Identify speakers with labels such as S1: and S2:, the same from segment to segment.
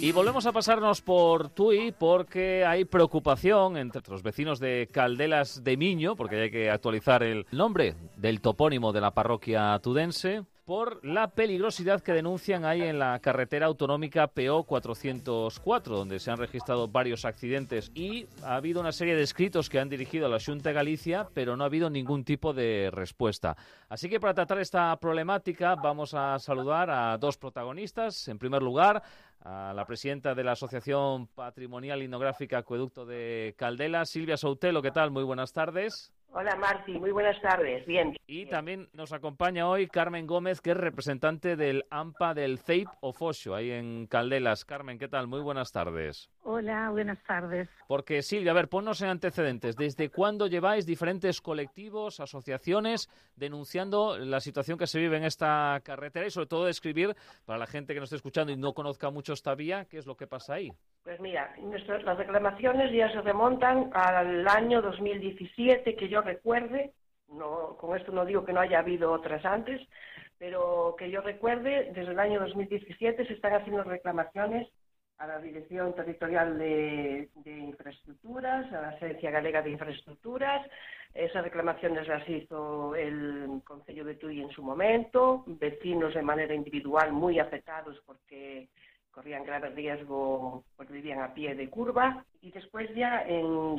S1: Y volvemos a pasarnos por Tui porque hay preocupación entre los vecinos de Caldelas de Miño, porque hay que actualizar el nombre del topónimo de la parroquia tudense, por la peligrosidad que denuncian ahí en la carretera autonómica PO 404, donde se han registrado varios accidentes y ha habido una serie de escritos que han dirigido a la Xunta de Galicia, pero no ha habido ningún tipo de respuesta. Así que para tratar esta problemática vamos a saludar a dos protagonistas. En primer lugar, a la presidenta de la Asociación Patrimonial Etnográfica Acueducto de Caldelas, Silvia Soutelo. ¿Qué tal? Muy buenas tardes.
S2: Hola, Marci, muy buenas tardes. Bien.
S1: Y también nos acompaña hoy Carmen Gómez, que es representante del AMPA del CEIP o Foxo, ahí en Caldelas. Carmen, ¿qué tal? Muy buenas tardes.
S3: Hola, buenas tardes.
S1: Porque, Silvia, a ver, ponnos en antecedentes. ¿Desde cuándo lleváis diferentes colectivos, asociaciones, denunciando la situación que se vive en esta carretera y, sobre todo, describir, para la gente que nos esté escuchando y no conozca mucho esta vía, qué es lo que pasa ahí?
S2: Pues mira, las reclamaciones ya se remontan al año 2017, que yo recuerde. No, con esto no digo que no haya habido otras antes, pero que yo recuerde, desde el año 2017 se están haciendo reclamaciones a la Dirección Territorial de Infraestructuras, a la Agencia Galega de Infraestructuras. Esas reclamaciones las hizo el Concello de Tui en su momento, vecinos de manera individual muy afectados porque corrían grave riesgo porque vivían a pie de curva. Y después ya en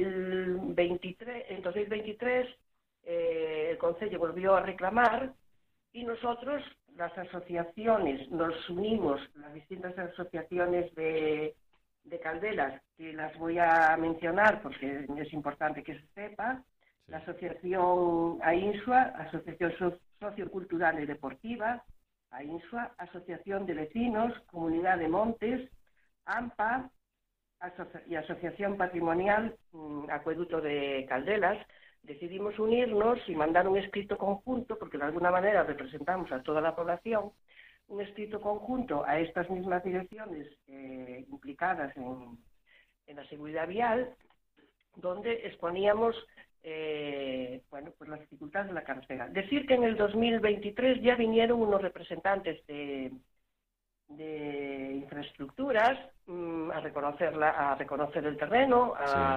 S2: 2023 el Concello volvió a reclamar y nosotros, las asociaciones, nos unimos, las distintas asociaciones de Caldelas, que las voy a mencionar porque es importante que se sepa. Sí. La Asociación AINSUA, Asociación Sociocultural y Deportiva, AINSUA, Asociación de Vecinos, Comunidad de Montes, AMPA y Asociación Patrimonial Acueducto de Caldelas. Decidimos unirnos y mandar un escrito conjunto, porque de alguna manera representamos a toda la población, un escrito conjunto a estas mismas direcciones implicadas en la seguridad vial, donde exponíamos pues las dificultades de la carretera. Decir que en el 2023 ya vinieron unos representantes de infraestructuras a reconocer el terreno,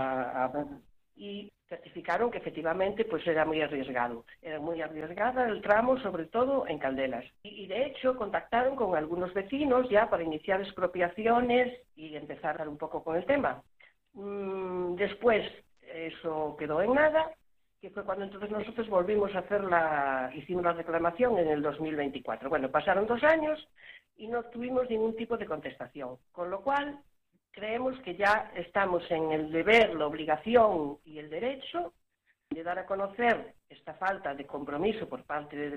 S2: y certificaron que efectivamente pues era muy arriesgado. Era muy arriesgada el tramo, sobre todo en Caldelas. Y de hecho contactaron con algunos vecinos ya para iniciar expropiaciones y empezar un poco con el tema. Después eso quedó en nada, que fue cuando entonces nosotros volvimos a hicimos la reclamación en el 2024. Bueno, pasaron 2 años y no tuvimos ningún tipo de contestación, con lo cual creemos que ya estamos en el deber, la obligación y el derecho de dar a conocer esta falta de compromiso por parte de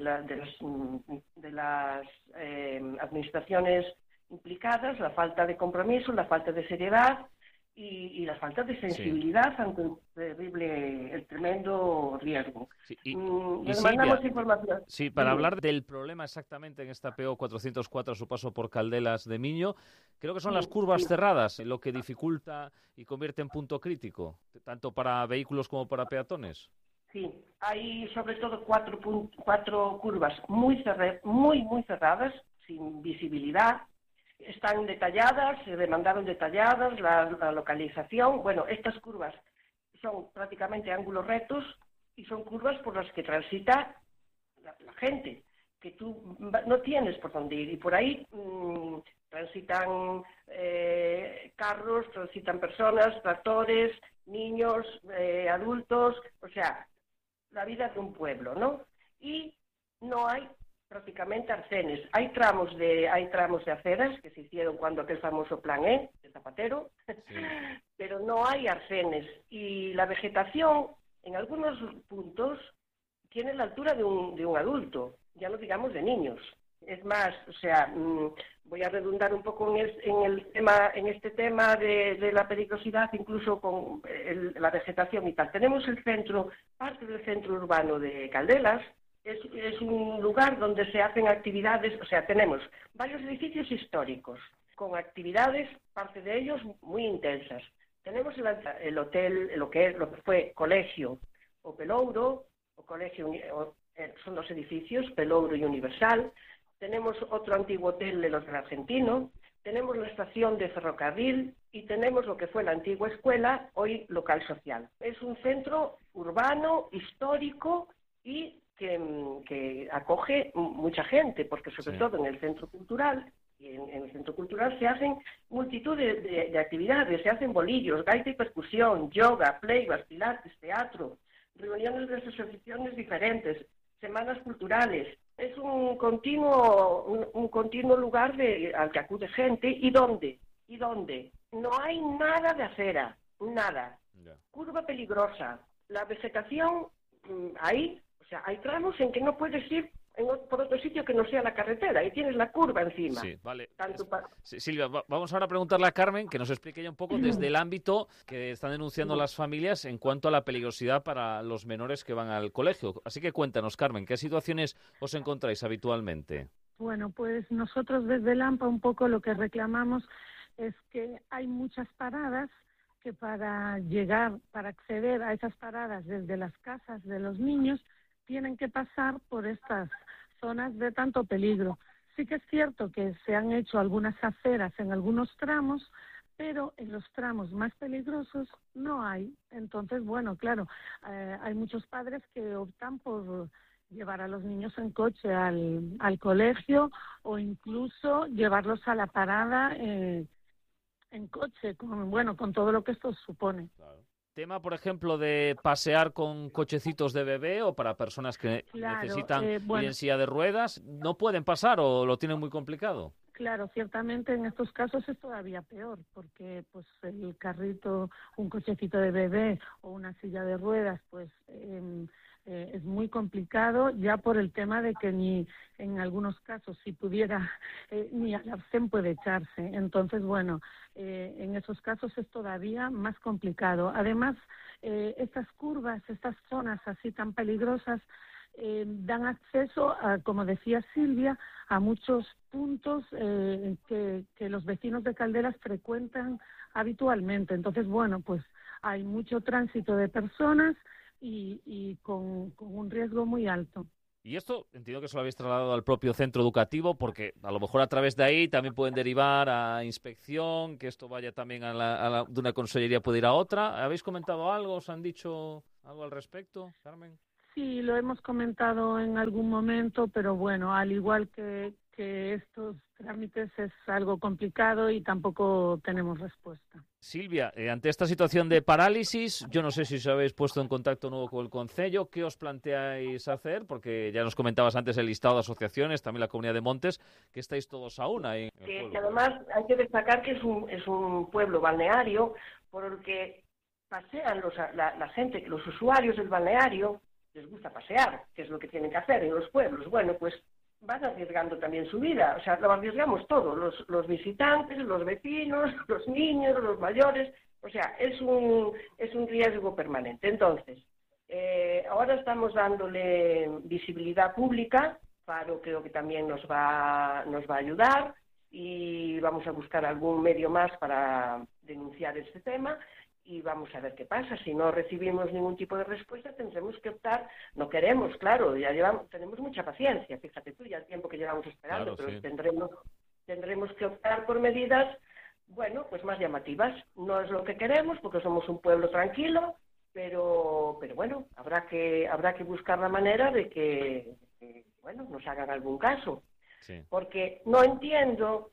S2: las administraciones implicadas, la falta de compromiso, la falta de seriedad y la falta de sensibilidad ante el tremendo riesgo.
S1: Sí, y
S2: mandamos información.
S1: Sí, para hablar del problema exactamente en esta PO 404 a su paso por Caldelas de Miño, creo que son las curvas cerradas lo que dificulta y convierte en punto crítico, tanto para vehículos como para peatones.
S2: Sí, hay sobre todo 4 curvas muy cerradas, sin visibilidad. Están detalladas, se demandaron detalladas, la localización. Bueno, estas curvas son prácticamente ángulos rectos y son curvas por las que transita la gente, que tú no tienes por dónde ir. Y por ahí transitan carros, transitan personas, tractores, niños, adultos, o sea, la vida de un pueblo, ¿no? Y no hay prácticamente arcenes. Hay tramos de aceras que se hicieron cuando aquel famoso plan E de Zapatero, sí. Pero no hay arcenes y la vegetación en algunos puntos tiene la altura de un adulto, ya no digamos de niños. Es más, o sea, voy a redundar un poco en este tema de la peligrosidad, incluso con la vegetación y tal. Tenemos parte del centro urbano de Caldelas. Es un lugar donde se hacen actividades, o sea, tenemos varios edificios históricos con actividades, parte de ellos muy intensas. Tenemos el hotel, lo que fue Colegio o Pelouro, son 2 edificios, Pelouro y Universal. Tenemos otro antiguo hotel de los del Argentino. tenemos la estación de ferrocarril y tenemos lo que fue la antigua escuela, hoy local social. Es un centro urbano, histórico y que acoge mucha gente, porque sobre todo en el centro cultural, y en el centro cultural se hacen multitud de actividades, se hacen bolillos, gaita y percusión, yoga, pleibas, pilates, teatro, reuniones de asociaciones diferentes, semanas culturales. Es un continuo lugar al que acude gente. ¿Y dónde? No hay nada de acera, nada. Curva peligrosa. La vegetación, ahí, o sea, hay tramos en que no puedes ir por otro sitio que no sea la carretera, y tienes la curva encima.
S1: Sí, vale. Silvia, vamos ahora a preguntarle a Carmen que nos explique ya un poco desde el ámbito que están denunciando las familias en cuanto a la peligrosidad para los menores que van al colegio. Así que cuéntanos, Carmen, ¿qué situaciones os encontráis habitualmente?
S3: Bueno, pues nosotros desde el AMPA un poco lo que reclamamos es que hay muchas paradas que para acceder a esas paradas desde las casas de los niños, tienen que pasar por estas zonas de tanto peligro. Sí que es cierto que se han hecho algunas aceras en algunos tramos, pero en los tramos más peligrosos no hay. Entonces, bueno, claro, hay muchos padres que optan por llevar a los niños en coche al colegio o incluso llevarlos a la parada en coche, con todo lo que esto supone.
S1: Claro. Tema, por ejemplo, de pasear con cochecitos de bebé o para personas que necesitan ir en silla de ruedas, ¿no pueden pasar o lo tienen muy complicado?
S3: Claro, ciertamente en estos casos es todavía peor, porque pues el carrito, un cochecito de bebé o una silla de ruedas, pues es muy complicado ya por el tema de que ni en algunos casos si pudiera ni al arcén puede echarse. Entonces, bueno, en esos casos es todavía más complicado. Además, estas curvas, estas zonas así tan peligrosas, dan acceso a, como decía Silvia, a muchos puntos que los vecinos de Caldelas frecuentan habitualmente. Entonces, bueno, pues hay mucho tránsito de personas y con un riesgo muy alto.
S1: Y esto entiendo que se lo habéis trasladado al propio centro educativo, porque a lo mejor a través de ahí también pueden derivar a inspección, que esto vaya también de una consellería puede ir a otra. ¿Habéis comentado algo? ¿Os han dicho algo al respecto, Carmen?
S3: Sí, lo hemos comentado en algún momento, pero bueno, al igual que estos trámites es algo complicado y tampoco tenemos respuesta.
S1: Silvia, ante esta situación de parálisis, yo no sé si os habéis puesto en contacto nuevo con el Concello, ¿qué os planteáis hacer? Porque ya nos comentabas antes el listado de asociaciones, también la Comunidad de Montes, que estáis todos aún ahí.
S2: Que además hay que destacar que es un pueblo balneario por el que pasean la gente, los usuarios del balneario, les gusta pasear, que es lo que tienen que hacer en los pueblos. Bueno, pues van arriesgando también su vida, o sea, lo arriesgamos todos, los visitantes, los vecinos, los niños, los mayores, o sea, es un riesgo permanente. Entonces, ahora estamos dándole visibilidad pública, Faro creo que también nos va a ayudar y vamos a buscar algún medio más para denunciar este tema. Y vamos a ver qué pasa. Si no recibimos ningún tipo de respuesta, tendremos que optar. No queremos, claro, tenemos mucha paciencia, fíjate tú, ya el tiempo que llevamos esperando, claro, pero sí. tendremos que optar por medidas, bueno, pues más llamativas. No es lo que queremos, porque somos un pueblo tranquilo, pero bueno, habrá que buscar la manera de que bueno, nos hagan algún caso. Sí. Porque no entendemos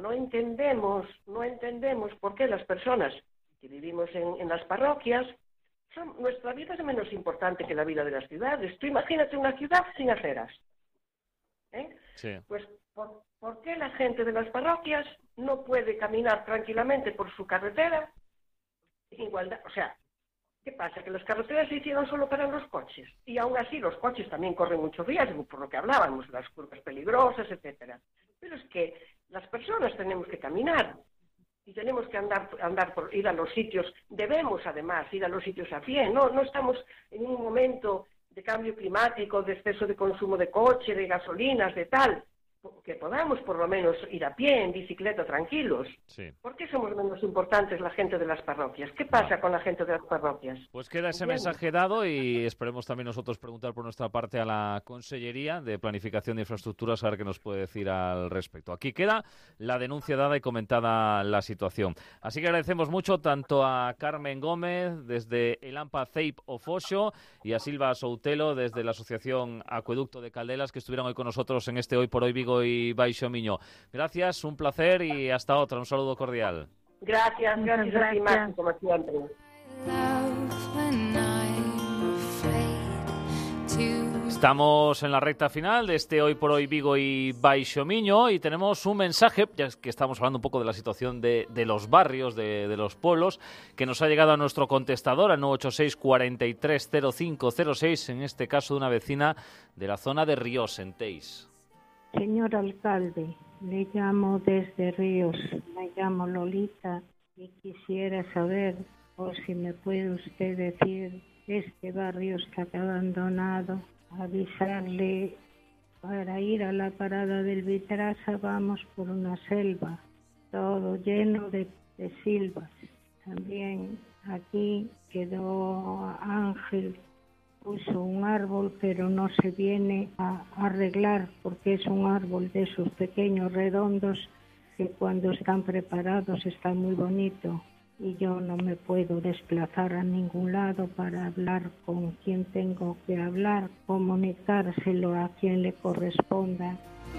S2: por qué las personas que vivimos en las parroquias, nuestra vida es menos importante que la vida de las ciudades. Tú imagínate una ciudad sin aceras. Sí. Pues, ¿por qué la gente de las parroquias no puede caminar tranquilamente por su carretera? Igualdad, o sea, ¿qué pasa? Que las carreteras se hicieron solo para los coches. Y aún así los coches también corren mucho riesgo, por lo que hablábamos, las curvas peligrosas, etcétera. Pero es que las personas tenemos que caminar. Y tenemos que ir a los sitios, debemos además ir a los sitios a pie, no estamos en un momento de cambio climático, de exceso de consumo de coche, de gasolinas, de tal. que podamos por lo menos ir a pie, en bicicleta, tranquilos.
S1: Sí.
S2: ¿Por qué somos menos importantes la gente de las parroquias? ¿Qué pasa con la gente de las parroquias?
S1: Pues queda ese mensaje dado y esperemos también nosotros preguntar por nuestra parte a la Consellería de Planificación de Infraestructuras a ver qué nos puede decir al respecto. Aquí queda la denuncia dada y comentada la situación. Así que agradecemos mucho tanto a Carmen Gómez desde el AMPA CEIP o Foxo y a Silva Soutelo desde la Asociación Acueducto de Caldelas que estuvieron hoy con nosotros en este Hoy por Hoy Vigo y Baixo Miño. Gracias, un placer y hasta otra. Un saludo cordial.
S2: Gracias a ti, Marco, como siempre.
S1: Estamos en la recta final de este Hoy por Hoy Vigo y Baixo Miño y tenemos un mensaje, ya que estamos hablando un poco de la situación de los barrios, de los pueblos, que nos ha llegado a nuestro contestador, al 986 43 0506, en este caso de una vecina de la zona de Ríos, en Teis.
S4: Señor alcalde, le llamo desde Ríos, me llamo Lolita y quisiera saber, o si me puede usted decir, este barrio está abandonado, avisarle para ir a la parada del Vitrasa, vamos por una selva, todo lleno de silvas. También aquí quedó Ángel, puso un árbol, pero no se viene a arreglar porque es un árbol de esos pequeños redondos que cuando están preparados está muy bonito y yo no me puedo desplazar a ningún lado para hablar con quien tengo que hablar, comunicárselo a quien le corresponda.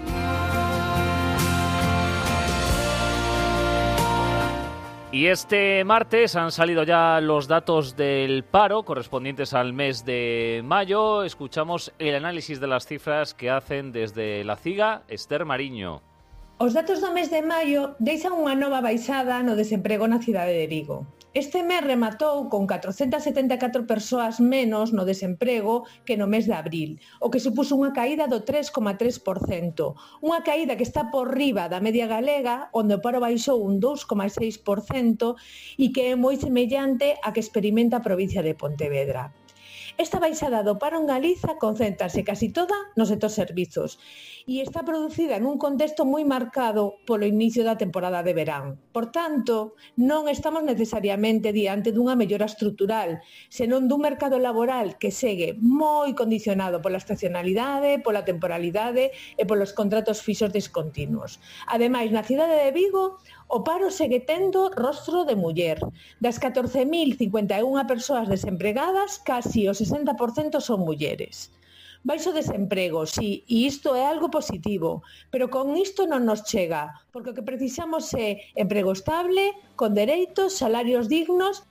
S1: Y este martes han salido ya los datos del paro correspondientes al mes de mayo. Escuchamos el análisis de las cifras que hacen desde la CIGA, Esther Mariño.
S5: Os datos do mes de maio deixan unha nova baixada no desemprego na cidade de Vigo. Este mes rematou con 474 persoas menos no desemprego que no mes de abril, o que supuso unha caída do 3,3%. Unha caída que está por riba da media galega, onde o paro baixou un 2,6% e que é moi semellante a que experimenta a provincia de Pontevedra. Esta baixada do paro en Galiza concéntrase casi toda no sector servizos e está producida en un contexto moi marcado polo inicio da temporada de verán. Por tanto, non estamos necesariamente diante dunha mellora estrutural, senón dun mercado laboral que segue moi condicionado pola estacionalidade, pola temporalidade e polos contratos fixos discontinuos. Ademais, na cidade de Vigo, o paro segue tendo rostro de muller. Das 14.051 persoas desempregadas, casi o 60% son mulleres. Baixo desemprego, sí, e isto é algo positivo, pero con isto non nos chega, porque o que precisamos é emprego estable, con dereitos, salarios dignos.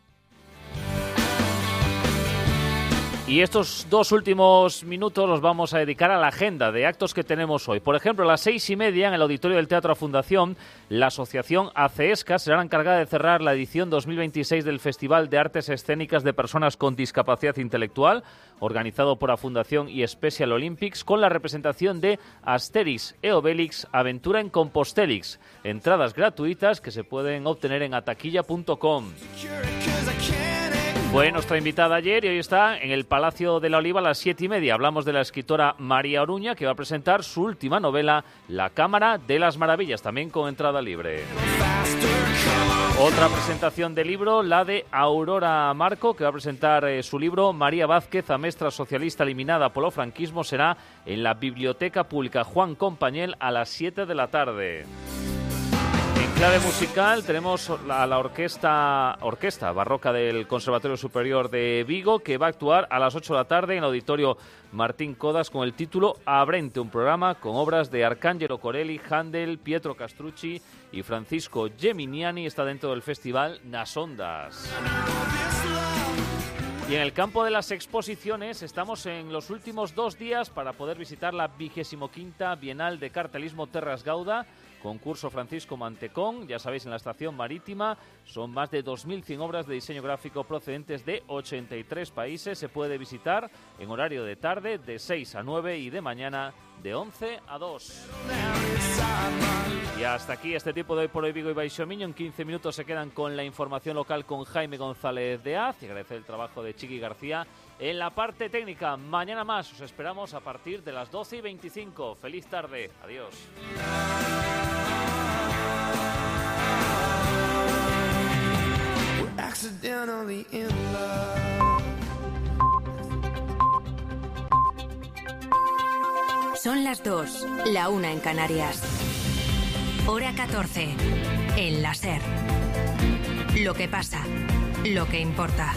S1: Y estos dos últimos minutos los vamos a dedicar a la agenda de actos que tenemos hoy. Por ejemplo, a las 6:30 en el auditorio del Teatro Fundación, la asociación ACESCA será la encargada de cerrar la edición 2026 del Festival de Artes Escénicas de Personas con Discapacidad Intelectual, organizado por la Fundación y Special Olympics, con la representación de Asterix e Obelix, Aventura en Compostelix. Entradas gratuitas que se pueden obtener en ataquilla.com. Fue nuestra invitada ayer y hoy está en el Palacio de la Oliva a las 7:30. Hablamos de la escritora María Oruña, que va a presentar su última novela, La Cámara de las Maravillas, también con entrada libre. Otra presentación de libro, la de Aurora Marco, que va a presentar su libro María Vázquez, a mestra socialista eliminada polo franquismo, será en la Biblioteca Pública Juan Compañel a las 7 de la tarde. En clave musical tenemos a la orquesta barroca del Conservatorio Superior de Vigo, que va a actuar a las 8 de la tarde en el Auditorio Martín Codas con el título Abrente, un programa con obras de Arcangelo Corelli, Handel, Pietro Castrucci y Francisco Geminiani. Está dentro del festival Nas Ondas. Y en el campo de las exposiciones estamos en los últimos 2 días para poder visitar la 25ª Bienal de Cartelismo Terras Gauda, concurso Francisco Mantecón. Ya sabéis, en la estación marítima son más de 2.100 obras de diseño gráfico procedentes de 83 países. Se puede visitar en horario de tarde de 6 a 9 y de mañana de 11 a 2. Y Y hasta aquí este tiempo de Hoy por Hoy Vigo y Baixo Miño. En 15 minutos se quedan con la información local con Jaime González de Az. Y agradecer el trabajo de Chiqui García en la parte técnica. Mañana más os esperamos a partir de las 12:25. Feliz tarde. Adiós.
S6: Son las 2, la 1 en Canarias. Hora 14, en la SER. Lo que pasa, lo que importa.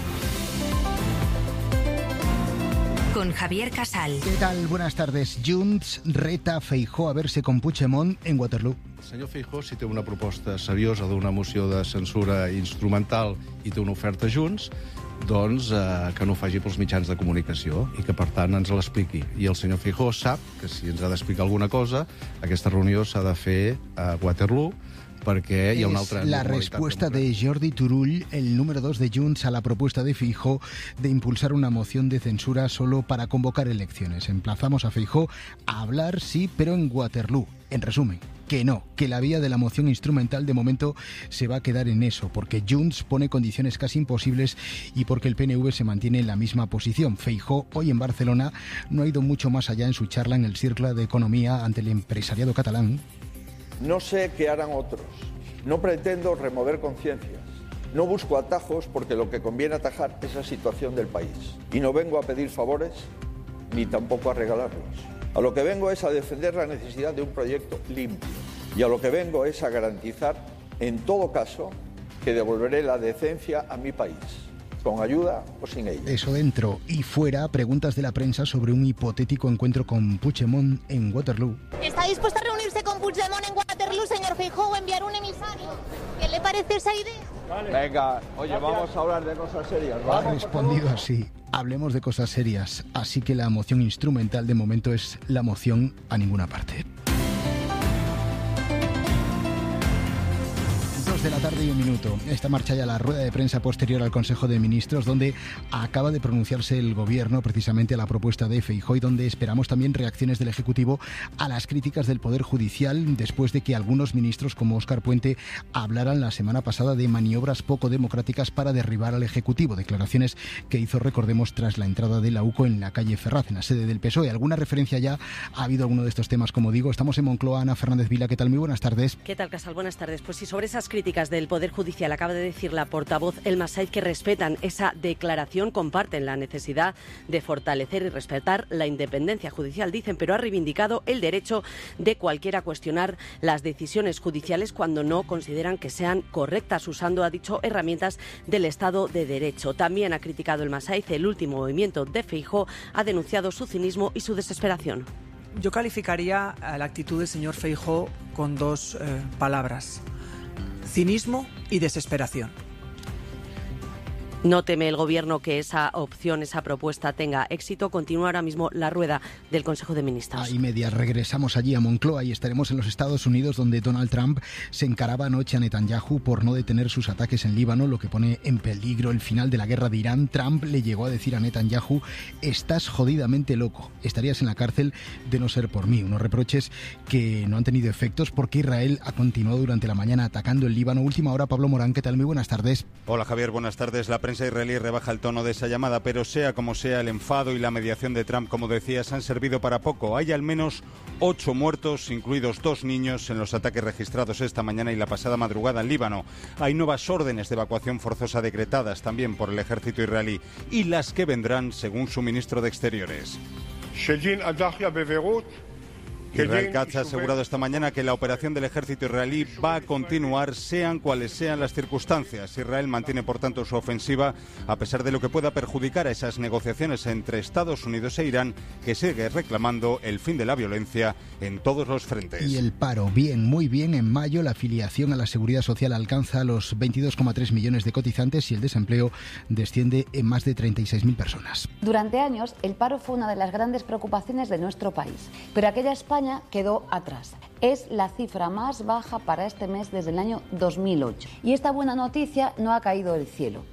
S6: Con Javier Casal.
S7: ¿Qué tal? Buenas tardes. Junts reta Feijóo a verse con Puigdemont en Waterloo.
S8: El senyor Feijóo, si té una proposta seriosa d'una moció de censura instrumental i té una oferta Junts, doncs que no ho faci pels mitjans de comunicació i que, per tant, ens l'expliqui. I el senyor Feijóo sap que si ens ha d'explicar alguna cosa, aquesta reunió s'ha de fer a Waterloo, perquè hi ha una altra...
S7: Es la respuesta de Jordi Turull, el número 2 de Junts, a la propuesta de Feijóo de impulsar una moción de censura solo para convocar elecciones. Emplazamos a Feijóo a hablar, sí, pero en Waterloo. En resumen, que no, que la vía de la moción instrumental de momento se va a quedar en eso, porque Junts pone condiciones casi imposibles y porque el PNV se mantiene en la misma posición. Feijóo, hoy en Barcelona, no ha ido mucho más allá en su charla en el Círculo de Economía ante el empresariado catalán.
S9: No sé qué harán otros. No pretendo remover conciencias. No busco atajos porque lo que conviene atajar es la situación del país. Y no vengo a pedir favores ni tampoco a regalarlos. A lo que vengo es a defender la necesidad de un proyecto limpio. Y a lo que vengo es a garantizar, en todo caso, que devolveré la decencia a mi país, con ayuda o sin ella.
S7: Eso dentro y fuera, preguntas de la prensa sobre un hipotético encuentro con Puigdemont en Waterloo.
S10: ¿Está dispuesto a reunirse con Puigdemont en Waterloo, señor Feijóo, o enviar un emisario? ¿Qué le parece esa idea?
S9: Vale. Venga, oye, vamos a hablar de cosas serias.
S7: Ha respondido así. Hablemos de cosas serias. Así que la moción instrumental de momento es la moción a ninguna parte. 2 de la tarde y 1 minuto. Esta marcha ya la rueda de prensa posterior al Consejo de Ministros, donde acaba de pronunciarse el Gobierno precisamente a la propuesta de Feijóo y donde esperamos también reacciones del Ejecutivo a las críticas del Poder Judicial después de que algunos ministros como Óscar Puente hablaran la semana pasada de maniobras poco democráticas para derribar al Ejecutivo. Declaraciones que hizo, recordemos, tras la entrada de la UCO en la calle Ferraz, en la sede del PSOE. ¿Alguna referencia ya ha habido alguno de estos temas? Como digo, estamos en Moncloa. Ana Fernández Vila, ¿qué tal? Muy buenas tardes.
S11: ¿Qué tal, Casal? Buenas tardes. Pues sí, sobre esas críticas del Poder Judicial acaba de decir la portavoz Elma Said que respetan esa declaración, comparten la necesidad de fortalecer y respetar la independencia judicial, dicen, pero ha reivindicado el derecho de cualquiera a cuestionar las decisiones judiciales cuando no consideran que sean correctas, usando, ha dicho, herramientas del Estado de Derecho. También ha criticado Elma Said el último movimiento de Feijóo, ha denunciado su cinismo y su desesperación.
S12: Yo calificaría la actitud del señor Feijóo con dos palabras: cinismo y desesperación.
S11: No teme el Gobierno que esa opción, esa propuesta tenga éxito. Continúa ahora mismo la rueda del Consejo de Ministros.
S7: Y media, regresamos allí a Moncloa y estaremos en los Estados Unidos, donde Donald Trump se encaraba anoche a Netanyahu por no detener sus ataques en Líbano, lo que pone en peligro el final de la guerra de Irán. Trump le llegó a decir a Netanyahu: estás jodidamente loco, estarías en la cárcel de no ser por mí. Unos reproches que no han tenido efectos porque Israel ha continuado durante la mañana atacando el Líbano. Última hora, Pablo Morán, ¿qué tal? Muy buenas tardes.
S13: Hola Javier, buenas tardes. La prensa israelí rebaja el tono de esa llamada, pero sea como sea, el enfado y la mediación de Trump, como decías, han servido para poco. Hay al menos 8 muertos, incluidos 2 niños, en los ataques registrados esta mañana y la pasada madrugada en Líbano. Hay nuevas órdenes de evacuación forzosa decretadas también por el ejército israelí, y las que vendrán, según su ministro de Exteriores. Israel Katz ha asegurado esta mañana que la operación del ejército israelí va a continuar, sean cuales sean las circunstancias. Israel mantiene, por tanto, su ofensiva, a pesar de lo que pueda perjudicar a esas negociaciones entre Estados Unidos e Irán, que sigue reclamando el fin de la violencia en todos los frentes.
S7: Y el paro, bien, muy bien. En mayo la afiliación a la Seguridad Social alcanza los 22,3 millones de cotizantes y el desempleo desciende en más de 36.000 personas.
S14: Durante años, el paro fue una de las grandes preocupaciones de nuestro país, pero aquella España quedó atrás. Es la cifra más baja para este mes desde el año 2008. Y esta buena noticia no ha caído del cielo.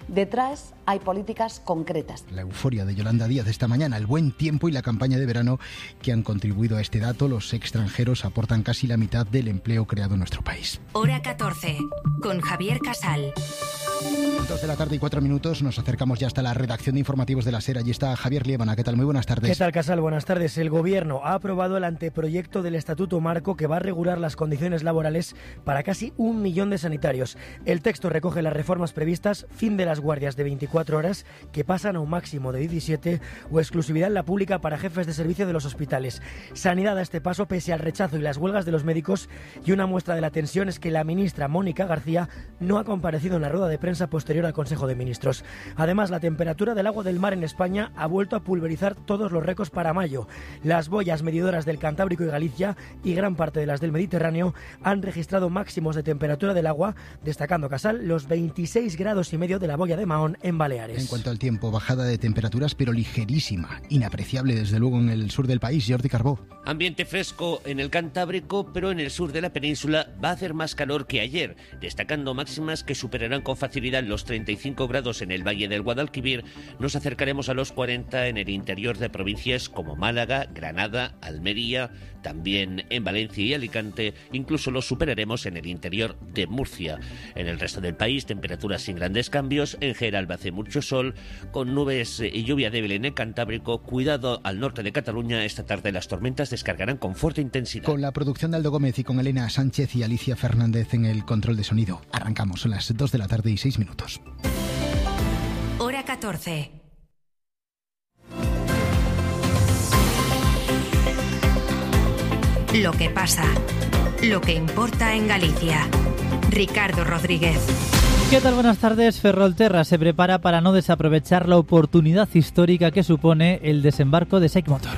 S14: Detrás hay políticas concretas.
S7: La euforia de Yolanda Díaz esta mañana, el buen tiempo y la campaña de verano que han contribuido a este dato. Los extranjeros aportan casi la mitad del empleo creado en nuestro país.
S6: Hora 14, con Javier Casal.
S7: 2 de la tarde y 4 minutos, nos acercamos ya hasta la redacción de informativos de la SER. Allí está Javier Liébana. ¿Qué tal? Muy buenas tardes.
S15: ¿Qué tal, Casal? Buenas tardes. El Gobierno ha aprobado el anteproyecto del Estatuto Marco que va a regular las condiciones laborales para casi 1 millón de sanitarios. El texto recoge las reformas previstas, fin de las guardias de 24 horas, que pasan a un máximo de 17, o exclusividad en la pública para jefes de servicio de los hospitales. Sanidad a este paso pese al rechazo y las huelgas de los médicos, y una muestra de la tensión es que la ministra Mónica García no ha comparecido en la rueda de prensa posterior al Consejo de Ministros. Además, la temperatura del agua del mar en España ha vuelto a pulverizar todos los récords para mayo. Las boyas medidoras del Cantábrico y Galicia y gran parte de las del Mediterráneo han registrado máximos de temperatura del agua, destacando, Casal, los 26 grados y medio de la boya de Mahón en Baleares.
S7: En cuanto al tiempo, bajada de temperaturas pero ligerísima, inapreciable desde luego en el sur del país. Jordi Carbó.
S16: Ambiente fresco en el Cantábrico, pero en el sur de la península va a hacer más calor que ayer, destacando máximas que superarán con facilidad los 35 grados en el Valle del Guadalquivir. Nos acercaremos a los 40 en el interior de provincias como Málaga, Granada, Almería, también en Valencia y Alicante. Incluso los superaremos en el interior de Murcia. En el resto del país, temperaturas sin grandes cambios. En Geralba hace mucho sol, con nubes y lluvia débil en el Cantábrico. Cuidado al norte de Cataluña. Esta tarde las tormentas descargarán con fuerte intensidad.
S7: Con la producción de Aldo Gómez y con Elena Sánchez y Alicia Fernández en el control de sonido. Arrancamos, son las 2 de la tarde y 6 minutos.
S6: Hora 14. Lo que pasa, lo que importa en Galicia. Ricardo Rodríguez.
S17: ¿Qué tal? Buenas tardes. Ferrolterra se prepara para no desaprovechar la oportunidad histórica que supone el desembarco de SAIC Motor.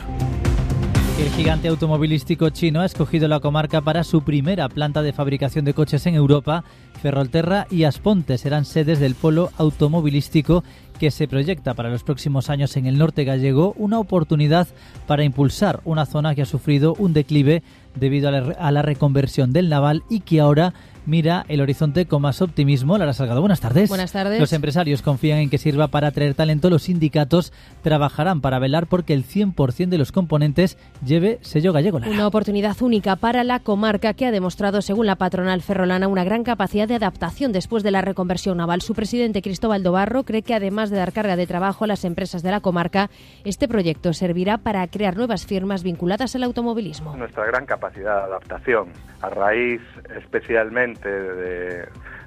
S17: El gigante automovilístico chino ha escogido la comarca para su primera planta de fabricación de coches en Europa. Ferrolterra y Asponte serán sedes del polo automovilístico que se proyecta para los próximos años en el norte gallego, una oportunidad para impulsar una zona que ha sufrido un declive debido a la reconversión del naval y que ahora mira el horizonte con más optimismo. Lara Salgado, buenas tardes.
S18: Buenas tardes.
S17: Los empresarios confían en que sirva para atraer talento. Los sindicatos trabajarán para velar porque el 100% de los componentes lleve sello gallego. Lara.
S18: Una oportunidad única para la comarca que ha demostrado, según la patronal ferrolana, una gran capacidad de adaptación después de la reconversión naval. Su presidente, Cristóbal Dobarro, cree que además de dar carga de trabajo a las empresas de la comarca, este proyecto servirá para crear nuevas firmas vinculadas al automovilismo.
S19: Nuestra gran capacidad de adaptación, a raíz especialmente de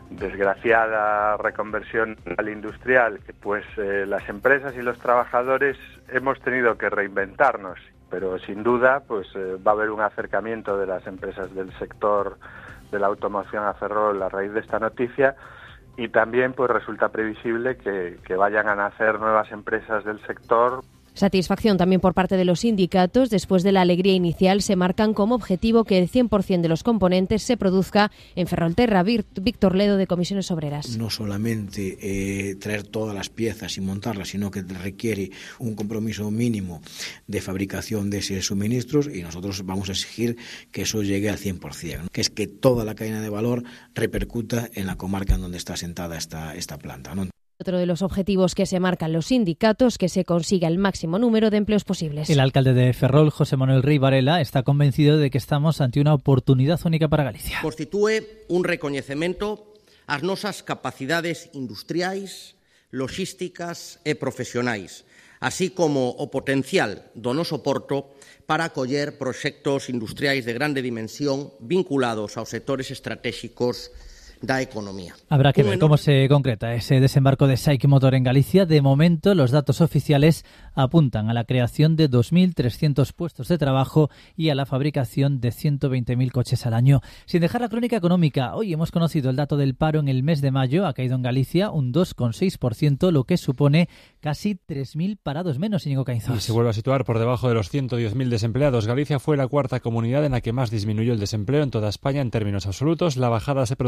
S19: desgraciada reconversión al industrial, pues las empresas y los trabajadores hemos tenido que reinventarnos, pero sin duda pues va a haber un acercamiento de las empresas del sector de la automoción a Ferrol a raíz de esta noticia, y también pues resulta previsible que vayan a nacer nuevas empresas del sector.
S18: Satisfacción también por parte de los sindicatos. Después de la alegría inicial, se marcan como objetivo que el 100% de los componentes se produzca en Ferrolterra. Víctor Ledo, de Comisiones Obreras.
S20: No solamente traer todas las piezas y montarlas, sino que requiere un compromiso mínimo de fabricación de esos suministros, y nosotros vamos a exigir que eso llegue al 100%, ¿no? Que es que toda la cadena de valor repercuta en la comarca en donde está asentada esta planta, ¿no?
S18: Otro de los objetivos que se marcan los sindicatos, que se consiga el máximo número de empleos posibles.
S17: El alcalde de Ferrol, José Manuel Rey Varela, está convencido de que estamos ante una oportunidad única para Galicia.
S21: Constitúe un recoñecemento ás nosas capacidades industriais, logísticas e profesionais, así como o potencial do noso porto para acoller proxectos industriais de grande dimensión vinculados aos sectores estratégicos da economía.
S17: Habrá que ver cómo se concreta ese desembarco de SAIC Motor en Galicia. De momento, los datos oficiales apuntan a la creación de 2.300 puestos de trabajo y a la fabricación de 120.000 coches al año. Sin dejar la crónica económica, hoy hemos conocido el dato del paro en el mes de mayo. Ha caído en Galicia un 2,6%, lo que supone casi 3.000 parados menos, Íñigo Caínzos.
S22: Y se vuelve a situar por debajo de los 110.000 desempleados. Galicia fue la cuarta comunidad en la que más disminuyó el desempleo en toda España en términos absolutos. La bajada se produjo en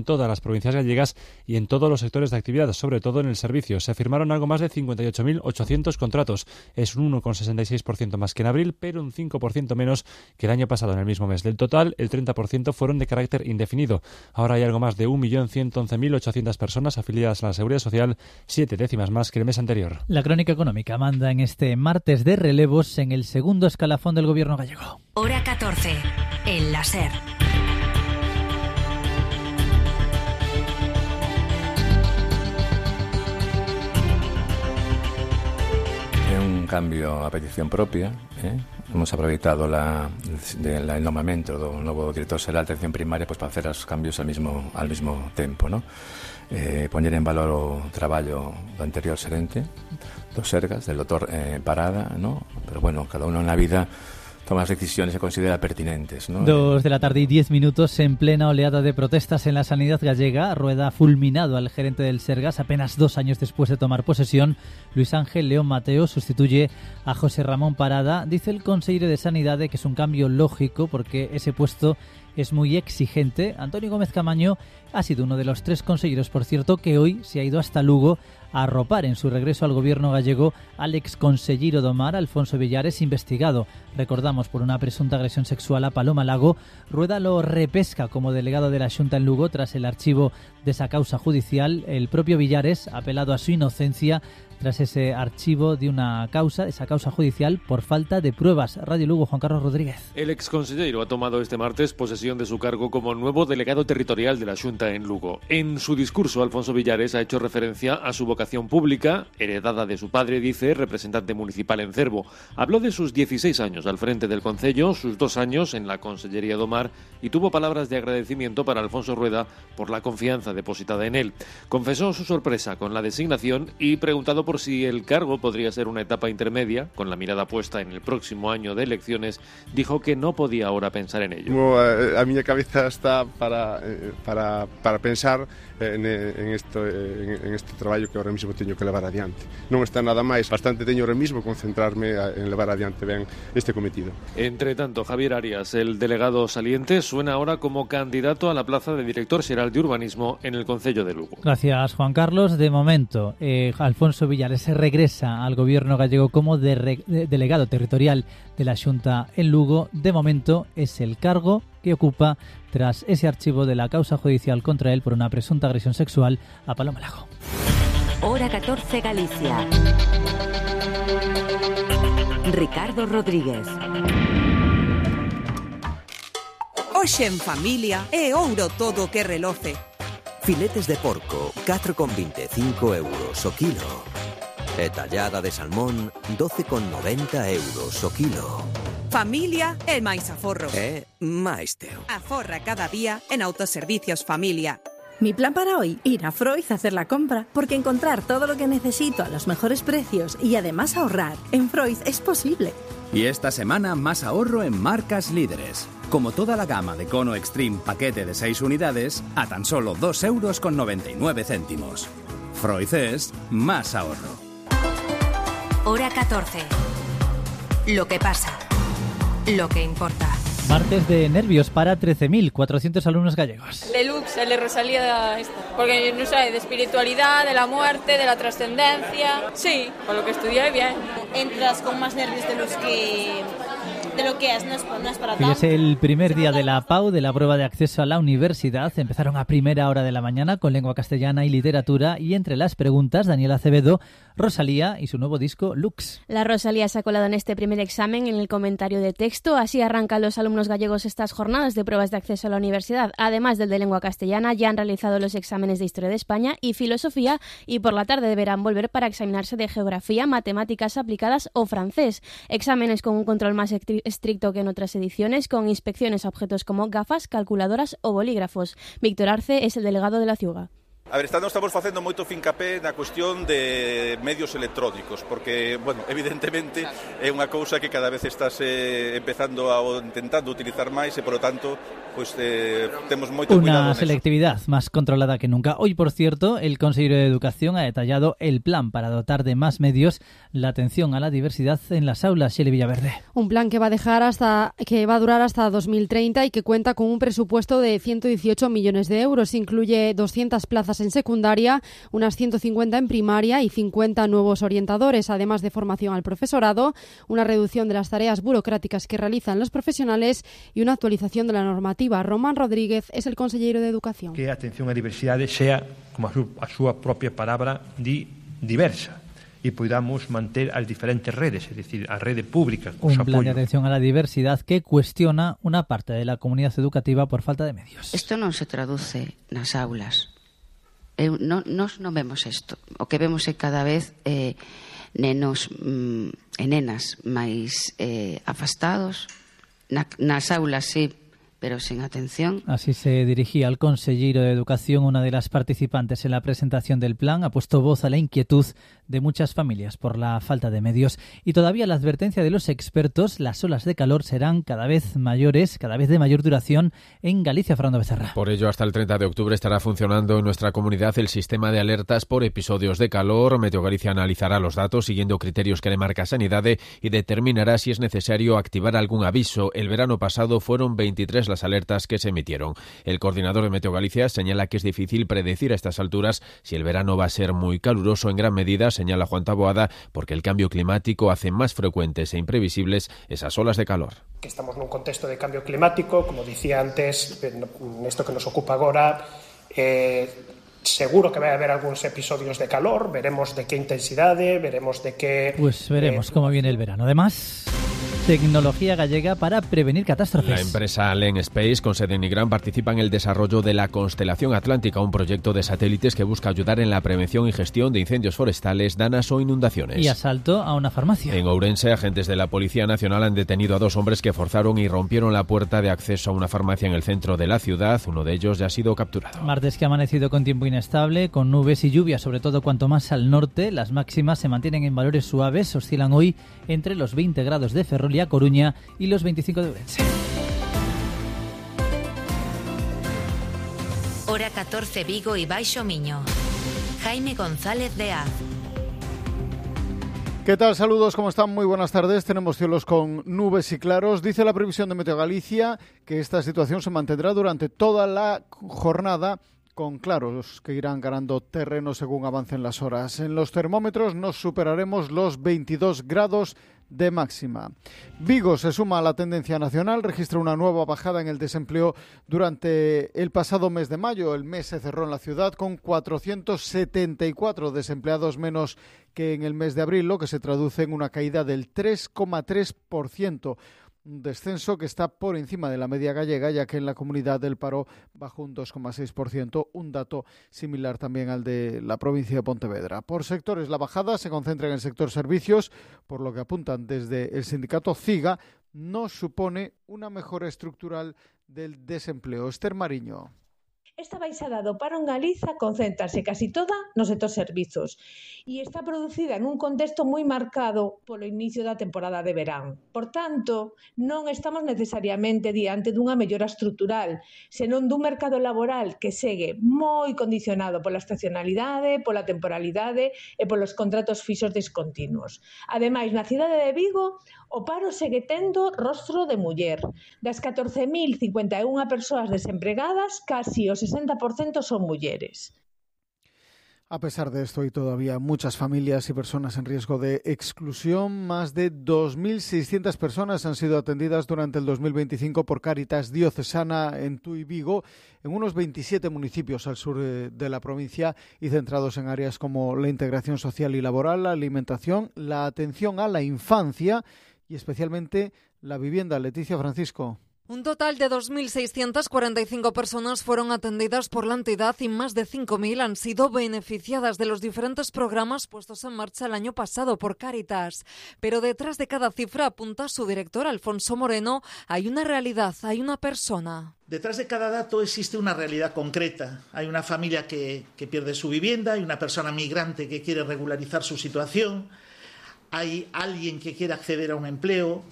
S22: todas las provincias gallegas y en todos los sectores de actividad, sobre todo en el servicio. Se firmaron algo más de 58.800 contratos. Es un 1,66% más que en abril, pero un 5% menos que el año pasado en el mismo mes. Del total, el 30% fueron de carácter indefinido. Ahora hay algo más de 1.111.800 personas afiliadas a la Seguridad Social, 7 décimas más que el mes anterior.
S17: La crónica económica manda en este martes de relevos en el segundo escalafón del gobierno gallego.
S6: Hora 14, en la SER.
S2: Un cambio a petición propia, hemos aproveitado el nombramiento do novo director xeral de atención primaria para hacer os cambios al mismo tempo, ¿no? Poñer en valor o traballo do anterior xerente do Sergas, del doctor Parada, ¿no? Pero bueno, cada uno en la vida toma las decisiones que considera pertinentes, ¿no?
S17: 2 de la tarde y 10 minutos, en plena oleada de protestas en la sanidad gallega. Rueda ha fulminado al gerente del Sergas apenas 2 años después de tomar posesión. Luis Ángel León Mateo sustituye a José Ramón Parada. Dice el consejero de Sanidade que es un cambio lógico porque ese puesto es muy exigente. Antonio Gómez Camaño ha sido uno de los 3 consejeros, por cierto, que hoy se ha ido hasta Lugo a arropar en su regreso al gobierno gallego al exconsellero do Mar, Alfonso Villares, investigado, recordamos, por una presunta agresión sexual a Paloma Lago. Rueda lo repesca como delegado de la Xunta en Lugo tras el archivo de esa causa judicial. El propio Villares ha apelado a su inocencia tras ese archivo de esa causa judicial por falta de pruebas. Radio Lugo, Juan Carlos Rodríguez.
S3: El exconsellero ha tomado este martes posesión de su cargo como nuevo delegado territorial de la Xunta en Lugo. En su discurso, Alfonso Villares ha hecho referencia a su vocación pública, heredada de su padre, dice, representante municipal en Cervo. Habló de sus 16 años al frente del concello, sus 2 años en la Consellería do Mar, y tuvo palabras de agradecimiento para Alfonso Rueda por la confianza depositada en él. Confesó su sorpresa con la designación y, preguntado por si el cargo podría ser una etapa intermedia, con la mirada puesta en el próximo año de elecciones, dijo que no podía ahora pensar en ello.
S23: A mi cabeza está para pensar en este traballo que ahora mismo teño que levar adiante. Non está nada máis, bastante teño ahora mismo concentrarme en levar adiante ben este cometido.
S3: Entre tanto, Javier Arias, el delegado saliente, suena ahora como candidato a la plaza de director xeral de urbanismo en el concello de Lugo.
S17: Gracias, Juan Carlos. De momento, Alfonso Villares se regresa al gobierno gallego como delegado territorial de la Xunta en Lugo. De momento es el cargo que ocupa tras ese archivo de la causa judicial contra él por una presunta agresión sexual a Paloma Lago.
S6: Hora 14 Galicia. Ricardo Rodríguez.
S24: Hoxe en familia é ouro todo que reloce.
S25: Filetes de porco, 4,25 euros o kilo. E tallada de salmón, 12,90 euros o kilo.
S24: Familia é máis aforro.
S25: É máis teu.
S24: Aforra cada día en Autoservicios Familia.
S26: Mi plan para hoy, ir a Freud a hacer la compra, porque encontrar todo lo que necesito a los mejores precios y además ahorrar en Freud es posible.
S27: Y esta semana más ahorro en marcas líderes. Como toda la gama de Cono Extreme paquete de 6 unidades a tan solo 2,99 euros. Freud es más ahorro.
S6: Hora 14. Lo que pasa. Lo que importa.
S17: Martes de nervios para 13.400 alumnos gallegos.
S28: De Lux, le Rosalía esta. Porque, no sé, de espiritualidad, de la muerte, de la trascendencia. Sí, con lo que estudié bien.
S29: Entras con más nervios de los que... de lo que es, no es para tanto.
S17: Hoy es el primer día de la PAU, de la prueba de acceso a la universidad. Empezaron a primera hora de la mañana con lengua castellana y literatura, y entre las preguntas, Daniela Acevedo, Rosalía y su nuevo disco Lux.
S18: La Rosalía se ha colado en este primer examen en el comentario de texto. Así arrancan los alumnos gallegos estas jornadas de pruebas de acceso a la universidad. Además del de lengua castellana, ya han realizado los exámenes de Historia de España y Filosofía, y por la tarde deberán volver para examinarse de Geografía, Matemáticas aplicadas o Francés. Exámenes con un control más estricto que en otras ediciones, con inspecciones a objetos como gafas, calculadoras o bolígrafos. Víctor Arce es el delegado de la Ciuga.
S1: A ver, estamos facendo moito fincapé na cuestión de medios electrónicos, porque, bueno, evidentemente é unha cousa que cada vez estás intentando utilizar máis e, polo tanto, pues temos moito cuidado.
S17: Una selectividad más controlada que nunca. Hoy, por cierto, el consejero de Educación ha detallado el plan para dotar de más medios la atención a la diversidad en las aulas. Shelley Villaverde.
S4: Un plan que va a durar hasta 2030 y que cuenta con un presupuesto de 118 millones de euros. Incluye 200 plazas en secundaria, unas 150 en primaria y 50 nuevos orientadores, además de formación al profesorado, una reducción de las tareas burocráticas que realizan los profesionales y una actualización de la normativa. Román Rodríguez es el consejero de Educación.
S5: Que a atención á diversidade sea, como a súa propia palabra, diversa y podamos manter as diferentes redes, es decir, a rede pública.
S17: Un plan de atención a la diversidad que cuestiona una parte de la comunidad educativa por falta de medios.
S8: Isto non se traduce nas aulas. Nós non vemos isto. O que vemos é cada vez nenos e nenas máis afastados. Nas aulas sí, pero sin atención.
S17: Así se dirigía al consejero de Educación, una de las participantes en la presentación del plan. Ha puesto voz a la inquietud de muchas familias por la falta de medios. Y todavía la advertencia de los expertos, las olas de calor serán cada vez mayores, cada vez de mayor duración en Galicia. Fernando Becerra.
S9: Por ello, hasta el 30 de octubre estará funcionando en nuestra comunidad el sistema de alertas por episodios de calor. Meteo Galicia analizará los datos siguiendo criterios que le marca Sanidade y determinará si es necesario activar algún aviso. El verano pasado fueron 23 las alertas que se emitieron. El coordinador de Meteo Galicia señala que es difícil predecir a estas alturas si el verano va a ser muy caluroso. En gran medida, señala Juan Taboada, porque el cambio climático hace más frecuentes e imprevisibles esas olas de calor.
S10: Que estamos nun contexto de cambio climático, como dicía antes, nesto que nos ocupa agora, seguro que vai haber algúns episodios de calor, veremos de que intensidade, veremos de que...
S17: Pues veremos cómo viene el verano. Además, tecnología gallega para prevenir catástrofes.
S9: La empresa Len Space, con sede en Nigrán, participa en el desarrollo de la Constelación Atlántica, un proyecto de satélites que busca ayudar en la prevención y gestión de incendios forestales, danas o inundaciones.
S17: Y asalto a una farmacia.
S9: En Ourense, agentes de la Policía Nacional han detenido a 2 hombres que forzaron y rompieron la puerta de acceso a una farmacia en el centro de la ciudad. Uno de ellos ya ha sido capturado.
S17: Martes que ha amanecido con tiempo inestable, con nubes y lluvia, sobre todo cuanto más al norte. Las máximas se mantienen en valores suaves, oscilan hoy entre los 20 grados de Ferrol y A Coruña y los 25 de Ourense.
S6: Hora 14 Vigo y Baixo Miño. Jaime González de Az.
S11: ¿Qué tal? Saludos, ¿cómo están? Muy buenas tardes. Tenemos cielos con nubes y claros. Dice la previsión de Meteo Galicia que esta situación se mantendrá durante toda la jornada, con claros que irán ganando terreno según avancen las horas. En los termómetros nos superaremos los 22 grados de máxima. Vigo se suma a la tendencia nacional, registra una nueva bajada en el desempleo durante el pasado mes de mayo. El mes se cerró en la ciudad con 474 desempleados menos que en el mes de abril, lo que se traduce en una caída del 3,3%. Un descenso que está por encima de la media gallega, ya que en la comunidad el paro bajó un 2,6%, un dato similar también al de la provincia de Pontevedra. Por sectores, la bajada se concentra en el sector servicios, por lo que apuntan desde el sindicato CIGA, no supone una mejora estructural del desempleo. Esther Mariño.
S12: Esta baixada do paro en Galiza concéntrase casi toda no sector servizos e está producida en un contexto moi marcado polo inicio da temporada de verán. Por tanto, non estamos necesariamente diante dunha mellora estrutural, senón dun mercado laboral que segue moi condicionado pola estacionalidade, pola temporalidade e polos contratos fixos discontinuos. Ademais, na cidade de Vigo, o paro segue tendo rostro de muller. Das 14.051 persoas desempregadas, casi o 60% son mulleres.
S11: A pesar de esto, hay todavía muchas familias y personas en riesgo de exclusión. Más de 2.600 personas han sido atendidas durante el 2025 por Cáritas Diocesana en Tui Vigo, en unos 27 municipios al sur de la provincia y centrados en áreas como la integración social y laboral, la alimentación, la atención a la infancia y especialmente la vivienda. Leticia Francisco.
S7: Un total de 2.645 personas fueron atendidas por la entidad y más de 5.000 han sido beneficiadas de los diferentes programas puestos en marcha el año pasado por Cáritas. Pero detrás de cada cifra, apunta su director Alfonso Moreno, hay una realidad, hay una persona.
S13: Detrás de cada dato existe una realidad concreta. Hay una familia que pierde su vivienda, hay una persona migrante que quiere regularizar su situación, hay alguien que quiere acceder a un empleo,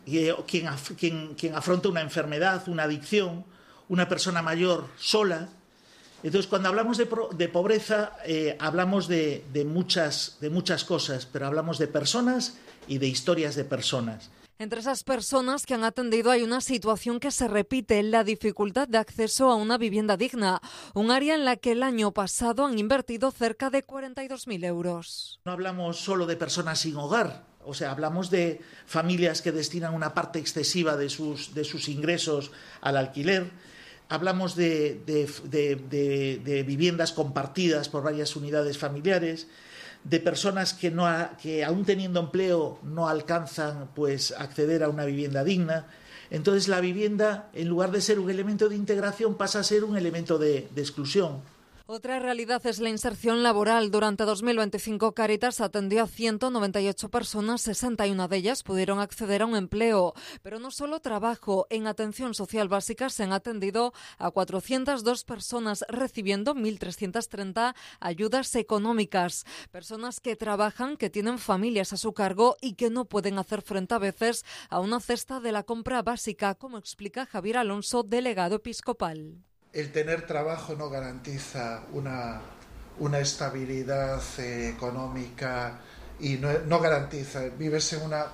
S13: quien afronta una enfermedad, una adicción, una persona mayor sola. Entonces, cuando hablamos de pobreza, hablamos de muchas cosas, pero hablamos de personas y de historias de personas.
S7: Entre esas personas que han atendido hay una situación que se repite, la dificultad de acceso a una vivienda digna, un área en la que el año pasado han invertido cerca de 42.000 euros.
S13: No hablamos solo de personas sin hogar, o sea, hablamos de familias que destinan una parte excesiva de sus ingresos al alquiler. Hablamos de viviendas compartidas por varias unidades familiares, de personas que aún teniendo empleo no alcanzan pues acceder a una vivienda digna. Entonces la vivienda, en lugar de ser un elemento de integración, pasa a ser un elemento de exclusión.
S7: Otra realidad es la inserción laboral. Durante 2025, Cáritas atendió a 198 personas, 61 de ellas pudieron acceder a un empleo. Pero no solo trabajo. En atención social básica se han atendido a 402 personas, recibiendo 1.330 ayudas económicas. Personas que trabajan, que tienen familias a su cargo y que no pueden hacer frente a veces a una cesta de la compra básica, como explica Javier Alonso, delegado episcopal.
S14: El tener trabajo no garantiza una estabilidad económica y no garantiza, vives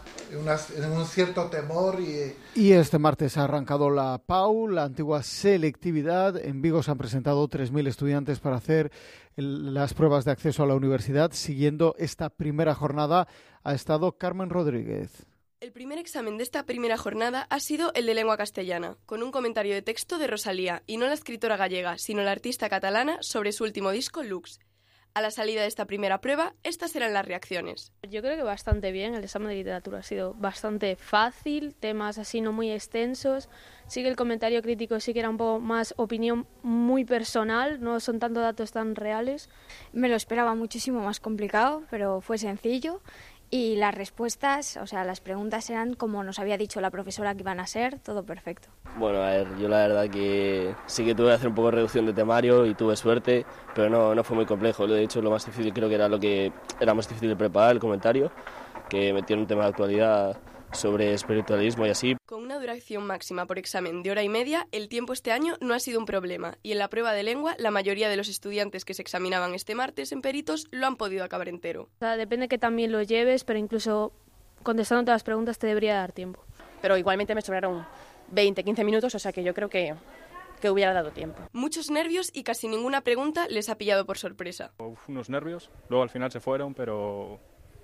S14: en un cierto temor.
S11: Y este martes ha arrancado la PAU, la antigua selectividad. En Vigo se han presentado 3.000 estudiantes para hacer las pruebas de acceso a la universidad. Siguiendo esta primera jornada ha estado Carmen Rodríguez.
S15: El primer examen de esta primera jornada ha sido el de lengua castellana, con un comentario de texto de Rosalía, y no la escritora gallega, sino la artista catalana, sobre su último disco, Lux. A la salida de esta primera prueba, estas eran las reacciones.
S16: Yo creo que bastante bien, el examen de literatura ha sido bastante fácil, temas así no muy extensos. Sí que el comentario crítico sí que era un poco más opinión muy personal, no son tanto datos tan reales.
S19: Me lo esperaba muchísimo más complicado, pero fue sencillo. Y las respuestas, o sea, las preguntas eran como nos había dicho la profesora que iban a ser, todo perfecto.
S20: Bueno, a ver, yo la verdad que sí que tuve que hacer un poco de reducción de temario y tuve suerte, pero no fue muy complejo. De hecho, lo más difícil creo que era más difícil de preparar el comentario, que metieron un tema de actualidad sobre espiritualismo y así.
S15: Con una duración máxima por examen de 1h30, el tiempo este año no ha sido un problema, y en la prueba de lengua la mayoría de los estudiantes que se examinaban este martes en Peritos lo han podido acabar entero.
S16: O sea, depende que también lo lleves, pero incluso contestando todas las preguntas te debería dar tiempo.
S21: Pero igualmente me sobraron 20-15 minutos, o sea que yo creo que hubiera dado tiempo.
S15: Muchos nervios y casi ninguna pregunta les ha pillado por sorpresa.
S22: Unos nervios, luego al final se fueron, pero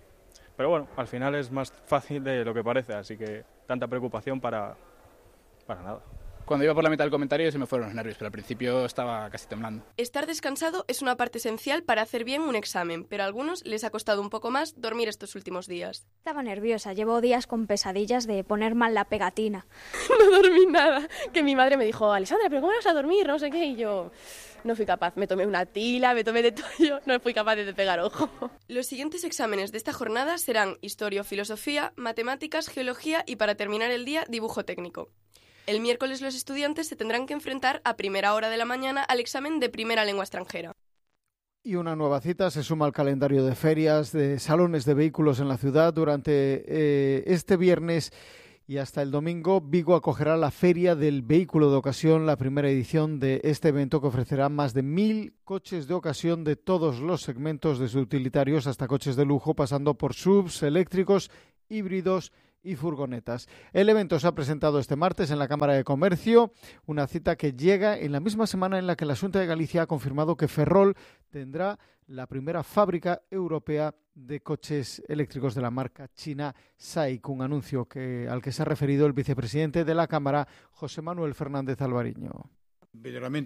S22: bueno, al final es más fácil de lo que parece, así que tanta preocupación para nada.
S30: Cuando iba por la mitad del comentario se me fueron los nervios, pero al principio estaba casi temblando.
S15: Estar descansado es una parte esencial para hacer bien un examen, pero a algunos les ha costado un poco más dormir estos últimos días.
S19: Estaba nerviosa, llevo días con pesadillas de poner mal la pegatina.
S21: No dormí nada, que mi madre me dijo, Alessandra, ¿pero cómo vas a dormir? No sé qué, y yo no fui capaz. Me tomé una tila, me tomé de todo, yo no fui capaz de pegar ojo.
S15: Los siguientes exámenes de esta jornada serán Historia o Filosofía, Matemáticas, Geología y, para terminar el día, Dibujo técnico. El miércoles los estudiantes se tendrán que enfrentar a primera hora de la mañana al examen de primera lengua extranjera.
S11: Y una nueva cita se suma al calendario de ferias, de salones de vehículos en la ciudad. Durante este viernes y hasta el domingo, Vigo acogerá la Feria del Vehículo de Ocasión, la primera edición de este evento que ofrecerá más de 1.000 coches de ocasión de todos los segmentos, desde utilitarios hasta coches de lujo, pasando por SUVs, eléctricos, híbridos y furgonetas. El evento se ha presentado este martes en la Cámara de Comercio, una cita que llega en la misma semana en la que la Xunta de Galicia ha confirmado que Ferrol tendrá la primera fábrica europea de coches eléctricos de la marca china SAIC, un anuncio al que se ha referido el vicepresidente de la Cámara, José Manuel Fernández Alvariño.